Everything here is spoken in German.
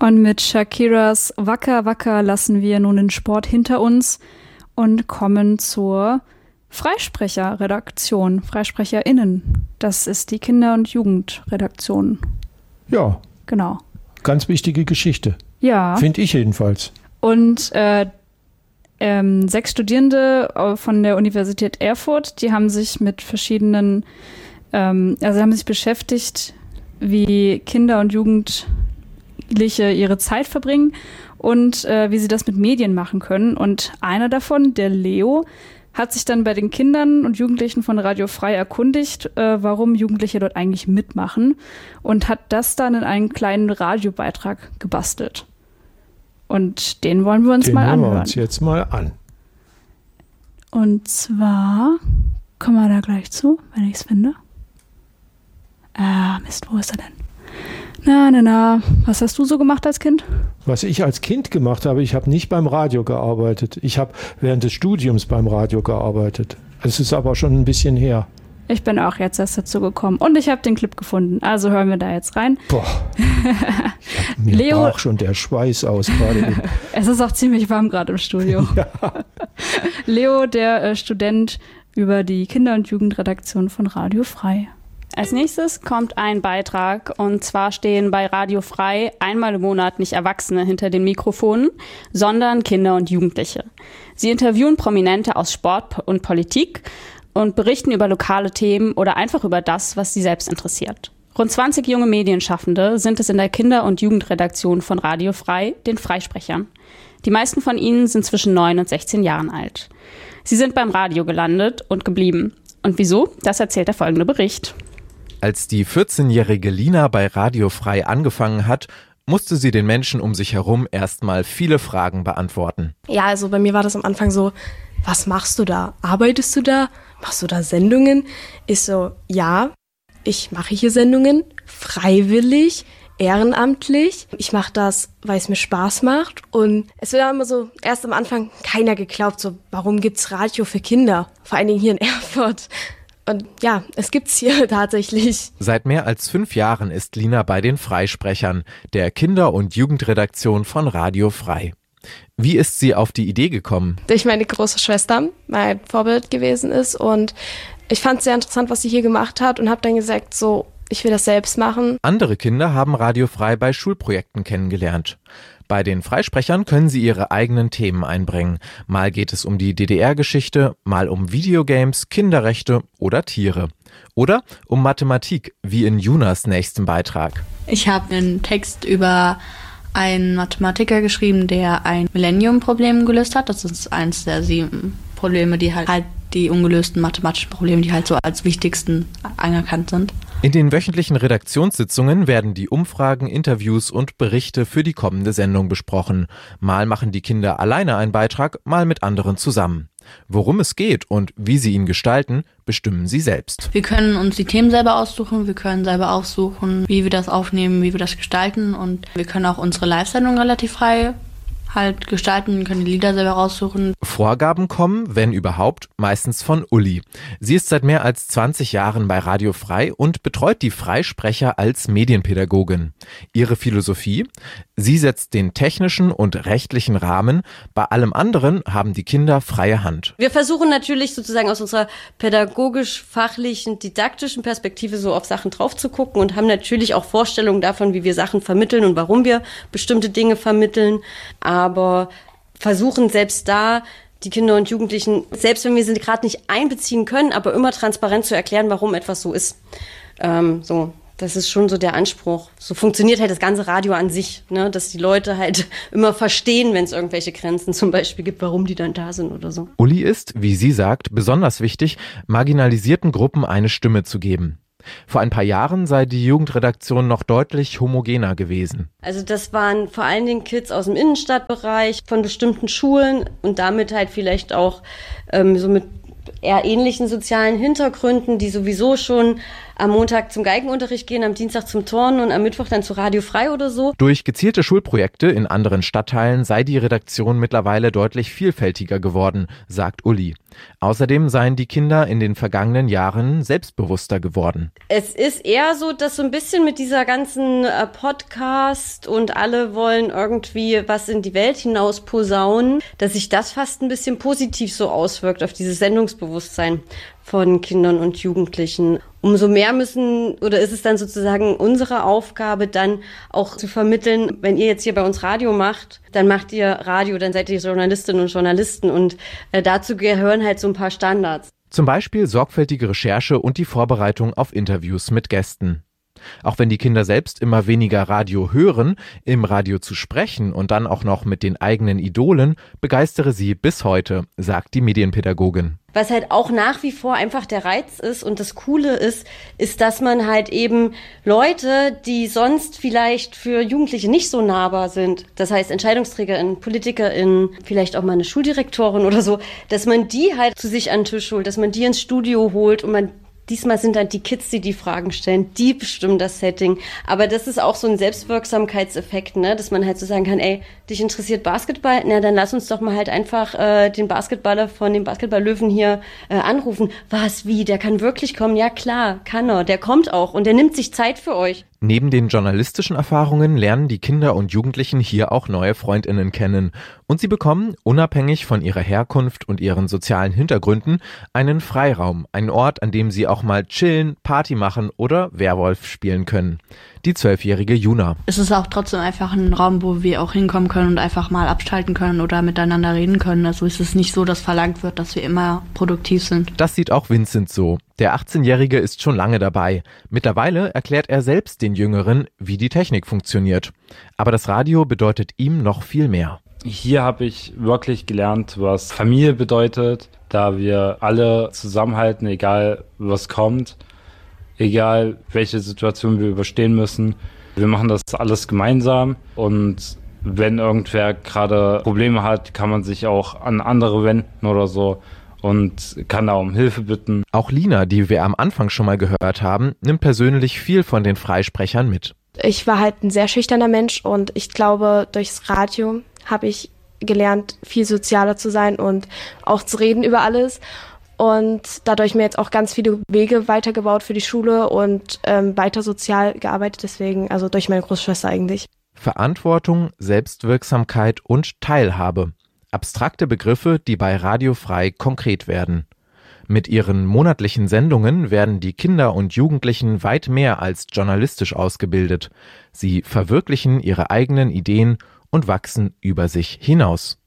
Und mit Shakiras Wacker Wacker lassen wir nun den Sport hinter uns und kommen zur Freisprecherredaktion, FreisprecherInnen. Das ist die Kinder- und Jugendredaktion. Ja. Genau. Ganz wichtige Geschichte. Ja. Finde ich jedenfalls. Und 6 Studierende von der Universität Erfurt, die haben sich mit verschiedenen, haben sich beschäftigt, wie Kinder und Jugendliche ihre Zeit verbringen und wie sie das mit Medien machen können. Und einer davon, der Leo, hat sich dann bei den Kindern und Jugendlichen von Radio Frei erkundigt, warum Jugendliche dort eigentlich mitmachen und hat das dann in einen kleinen Radiobeitrag gebastelt. Und den wollen wir uns mal anhören. Den hören wir uns jetzt mal an. Und zwar, kommen wir da gleich zu, wenn ich es finde. Mist, wo ist er denn? Na, was hast du so gemacht als Kind? Was ich als Kind gemacht habe, ich habe nicht beim Radio gearbeitet. Ich habe während des Studiums beim Radio gearbeitet. Es ist aber schon ein bisschen her. Ich bin auch jetzt erst dazu gekommen und ich habe den Clip gefunden. Also hören wir da jetzt rein. Boah, mir brach schon der Schweiß aus gerade. Es ist auch ziemlich warm gerade im Studio. Ja. Leo, der Student über die Kinder- und Jugendredaktion von Radio Frei. Als nächstes kommt ein Beitrag, und zwar stehen bei Radio Frei einmal im Monat nicht Erwachsene hinter den Mikrofonen, sondern Kinder und Jugendliche. Sie interviewen Prominente aus Sport und Politik und berichten über lokale Themen oder einfach über das, was sie selbst interessiert. Rund 20 junge Medienschaffende sind es in der Kinder- und Jugendredaktion von Radio Frei, den Freisprechern. Die meisten von ihnen sind zwischen 9 und 16 Jahren alt. Sie sind beim Radio gelandet und geblieben. Und wieso? Das erzählt der folgende Bericht. Als die 14-jährige Lina bei Radio Frei angefangen hat, musste sie den Menschen um sich herum erstmal viele Fragen beantworten. Ja, also bei mir war das am Anfang so, was machst du da? Arbeitest du da? Machst du da Sendungen? Ich so, ja, ich mache hier Sendungen, freiwillig, ehrenamtlich. Ich mache das, weil es mir Spaß macht. Und es wird immer so, erst am Anfang keiner geglaubt, so, warum gibt's Radio für Kinder? Vor allen Dingen hier in Erfurt. Und ja, es gibt's hier tatsächlich. Seit mehr als 5 Jahren ist Lina bei den Freisprechern, der Kinder- und Jugendredaktion von Radio Frei. Wie ist sie auf die Idee gekommen? Durch meine große Schwester, mein Vorbild gewesen ist. Und ich fand es sehr interessant, was sie hier gemacht hat und habe dann gesagt, so, ich will das selbst machen. Andere Kinder haben Radio Frei bei Schulprojekten kennengelernt. Bei den Freisprechern können sie ihre eigenen Themen einbringen. Mal geht es um die DDR-Geschichte, mal um Videogames, Kinderrechte oder Tiere. Oder um Mathematik, wie in Junas nächsten Beitrag. Ich habe einen Text über einen Mathematiker geschrieben, der ein Millennium-Problem gelöst hat. Das ist eins der 7 Probleme, die halt die ungelösten mathematischen Probleme, die halt so als wichtigsten anerkannt sind. In den wöchentlichen Redaktionssitzungen werden die Umfragen, Interviews und Berichte für die kommende Sendung besprochen. Mal machen die Kinder alleine einen Beitrag, mal mit anderen zusammen. Worum es geht und wie sie ihn gestalten, bestimmen sie selbst. Wir können uns die Themen selber aussuchen, wir können selber aussuchen, wie wir das aufnehmen, wie wir das gestalten, und wir können auch unsere Live-Sendung relativ frei halt gestalten, können die Lieder selber raussuchen. Vorgaben kommen, wenn überhaupt, meistens von Uli. Sie ist seit mehr als 20 Jahren bei Radio Frei und betreut die Freisprecher als Medienpädagogin. Ihre Philosophie? Sie setzt den technischen und rechtlichen Rahmen. Bei allem anderen haben die Kinder freie Hand. Wir versuchen natürlich sozusagen aus unserer pädagogisch-fachlichen, didaktischen Perspektive so auf Sachen drauf zu gucken und haben natürlich auch Vorstellungen davon, wie wir Sachen vermitteln und warum wir bestimmte Dinge vermitteln. Aber versuchen selbst da die Kinder und Jugendlichen, selbst wenn wir sie gerade nicht einbeziehen können, aber immer transparent zu erklären, warum etwas so ist. Das ist schon so der Anspruch. So funktioniert halt das ganze Radio an sich, ne? Dass die Leute halt immer verstehen, wenn es irgendwelche Grenzen zum Beispiel gibt, warum die dann da sind oder so. Uli ist, wie sie sagt, besonders wichtig, marginalisierten Gruppen eine Stimme zu geben. Vor ein paar Jahren sei die Jugendredaktion noch deutlich homogener gewesen. Also das waren vor allen Dingen Kids aus dem Innenstadtbereich, von bestimmten Schulen und damit halt vielleicht auch so mit eher ähnlichen sozialen Hintergründen, die sowieso schon am Montag zum Geigenunterricht gehen, am Dienstag zum Turnen und am Mittwoch dann zu Radio Frei oder so. Durch gezielte Schulprojekte in anderen Stadtteilen sei die Redaktion mittlerweile deutlich vielfältiger geworden, sagt Uli. Außerdem seien die Kinder in den vergangenen Jahren selbstbewusster geworden. Es ist eher so, dass so ein bisschen mit dieser ganzen Podcast und alle wollen irgendwie was in die Welt hinaus posaunen, dass sich das fast ein bisschen positiv so auswirkt auf dieses Sendungsbewusstsein von Kindern und Jugendlichen. Umso mehr ist es dann sozusagen unsere Aufgabe, dann auch zu vermitteln, wenn ihr jetzt hier bei uns Radio macht, dann macht ihr Radio, dann seid ihr Journalistinnen und Journalisten und dazu gehören halt so ein paar Standards. Zum Beispiel sorgfältige Recherche und die Vorbereitung auf Interviews mit Gästen. Auch wenn die Kinder selbst immer weniger Radio hören, im Radio zu sprechen und dann auch noch mit den eigenen Idolen, begeistere sie bis heute, sagt die Medienpädagogin. Was halt auch nach wie vor einfach der Reiz ist und das Coole ist, dass man halt eben Leute, die sonst vielleicht für Jugendliche nicht so nahbar sind, das heißt EntscheidungsträgerInnen, PolitikerInnen, vielleicht auch mal eine Schuldirektorin oder so, dass man die halt zu sich an den Tisch holt, dass man die ins Studio holt und diesmal sind dann die Kids, die Fragen stellen, die bestimmen das Setting. Aber das ist auch so ein Selbstwirksamkeitseffekt, ne? Dass man halt so sagen kann, ey, dich interessiert Basketball? Na, dann lass uns doch mal halt einfach den Basketballer von dem Basketballlöwen hier anrufen. Was, wie? Der kann wirklich kommen? Ja klar, kann er. Der kommt auch und der nimmt sich Zeit für euch. Neben den journalistischen Erfahrungen lernen die Kinder und Jugendlichen hier auch neue FreundInnen kennen. Und sie bekommen, unabhängig von ihrer Herkunft und ihren sozialen Hintergründen, einen Freiraum, einen Ort, an dem sie auch mal chillen, Party machen oder Werwolf spielen können. Die 12-jährige Juna. Es ist auch trotzdem einfach ein Raum, wo wir auch hinkommen können und einfach mal abschalten können oder miteinander reden können. Also es ist nicht so, dass verlangt wird, dass wir immer produktiv sind. Das sieht auch Vincent so. Der 18-Jährige ist schon lange dabei. Mittlerweile erklärt er selbst den Jüngeren, wie die Technik funktioniert. Aber das Radio bedeutet ihm noch viel mehr. Hier habe ich wirklich gelernt, was Familie bedeutet, da wir alle zusammenhalten, egal was kommt, egal welche Situation wir überstehen müssen. Wir machen das alles gemeinsam und wenn irgendwer gerade Probleme hat, kann man sich auch an andere wenden oder so und kann da um Hilfe bitten. Auch Lina, die wir am Anfang schon mal gehört haben, nimmt persönlich viel von den Freisprechern mit. Ich war halt ein sehr schüchterner Mensch und ich glaube, durchs Radio habe ich gelernt, viel sozialer zu sein und auch zu reden über alles. Und dadurch mir jetzt auch ganz viele Wege weitergebaut für die Schule und weiter sozial gearbeitet. Deswegen, also durch meine Großschwester eigentlich. Verantwortung, Selbstwirksamkeit und Teilhabe. Abstrakte Begriffe, die bei Radio Frei konkret werden. Mit ihren monatlichen Sendungen werden die Kinder und Jugendlichen weit mehr als journalistisch ausgebildet. Sie verwirklichen ihre eigenen Ideen und wachsen über sich hinaus.